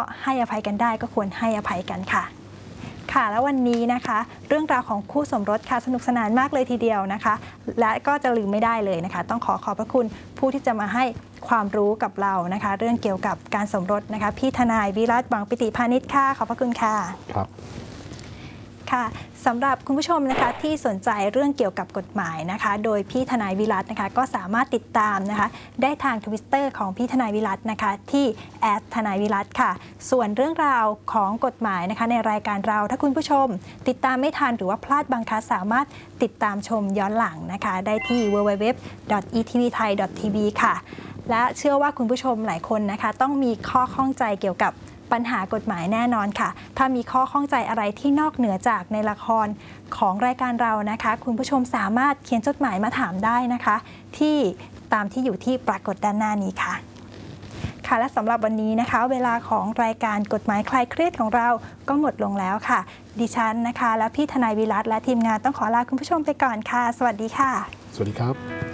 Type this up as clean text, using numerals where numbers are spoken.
ให้อภัยกันได้ก็ควรให้อภัยกันค่ะค่ะแล้ววันนี้นะคะเรื่องราวของคู่สมรสค่ะสนุกสนานมากเลยทีเดียวนะคะและก็จะลืมไม่ได้เลยนะคะต้องขอบพระคุณผู้ที่จะมาให้ความรู้กับเรานะคะเรื่องเกี่ยวกับการสมรสนะคะพี่ทนายวิรัติ หวังปิติพานิชค่ะขอบพระคุณค่ะครับค่ะสำหรับคุณผู้ชมนะคะที่สนใจเรื่องเกี่ยวกับกฎหมายนะคะโดยพี่ทนายวิรัตินะคะก็สามารถติดตามนะคะได้ทาง Twitter ของพี่ทนายวิรัตินะคะที่ทนายวิรัติค่ะส่วนเรื่องราวของกฎหมายนะคะในรายการเราถ้าคุณผู้ชมติดตามไม่ทันหรือว่าพลาดบางครั้งสามารถติดตามชมย้อนหลังนะคะได้ที่ www.etvthai.tv ค่ะและเชื่อว่าคุณผู้ชมหลายคนนะคะต้องมีข้อข้องใจเกี่ยวกับปัญหากฎหมายแน่นอนค่ะถ้ามีข้อข้องใจอะไรที่นอกเหนือจากในละครของรายการเรานะคะคุณผู้ชมสามารถเขียนจดหมายมาถามได้นะคะที่ตามที่อยู่ที่ปรากฏด้านหน้านี้ค่ะค่ะและสำหรับวันนี้นะคะเวลาของรายการกฎหมายคลายเครียดของเราก็หมดลงแล้วค่ะดิฉันนะคะและพี่ทนายวิรัติและทีมงานต้องขอลาคุณผู้ชมไปก่อนค่ะสวัสดีค่ะสวัสดีครับ